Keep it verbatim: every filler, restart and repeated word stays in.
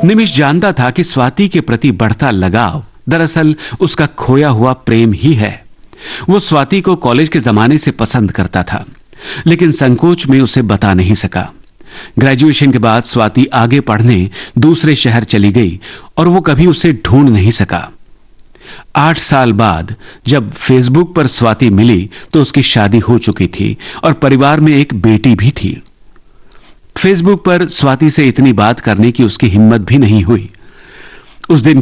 निमिष जानता था कि स्वाति के प्रति बढ़ता लगाव दरअसल उसका खोया हुआ प्रेम ही है। वो स्वाति को कॉलेज के जमाने से पसंद करता था, लेकिन संकोच में उसे बता नहीं सका। ग्रेजुएशन के बाद स्वाति आगे पढ़ने दूसरे शहर चली गई और वो कभी उसे ढूंढ नहीं सका। आठ साल बाद जब फेसबुक पर स्वाति मिली तो उसकी शादी हो चुकी थी और परिवार में एक बेटी भी थी। फेसबुक पर स्वाति से इतनी बात करने की उसकी हिम्मत भी नहीं हुई। उस दिन